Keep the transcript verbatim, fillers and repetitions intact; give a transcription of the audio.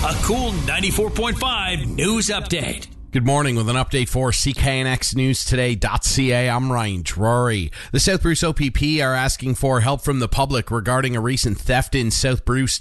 A cool ninety-four point five news update. Good morning with an update for C K N X News Today dot C A. I'm Ryan Drury. The South Bruce O P P are asking for help from the public regarding a recent theft in South Bruce